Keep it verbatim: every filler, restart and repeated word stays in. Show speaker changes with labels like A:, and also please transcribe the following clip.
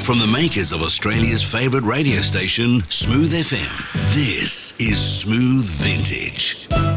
A: From the makers of Australia's favourite radio station, Smooth F M, this is Smooth Vintage.